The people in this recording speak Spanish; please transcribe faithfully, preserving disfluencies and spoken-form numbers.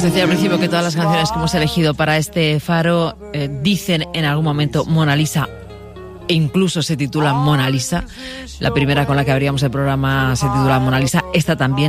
Os decía al principio que todas las canciones que hemos elegido para este faro eh, dicen en algún momento Mona Lisa, e incluso se titula Mona Lisa. La primera con la que abríamos el programa se titula Mona Lisa, esta también.